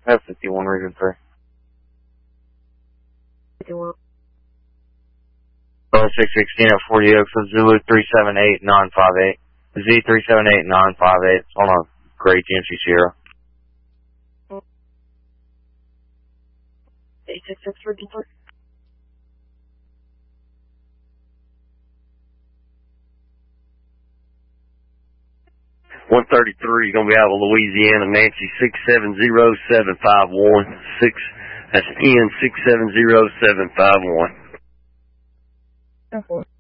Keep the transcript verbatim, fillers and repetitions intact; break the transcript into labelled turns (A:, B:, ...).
A: F fifty-one, region three.
B: fifty-one.
A: Oh, six sixteen at forty Oaks, Zulu three seven eight nine five eight. Z three seven eight nine five eight. It's on a gray G M C Sierra.
B: eight six six, region three.
C: one thirty-three, gonna be out of Louisiana, Nancy six seven zero seven five one. Six, that's N six seven zero seven five one.
B: ten four.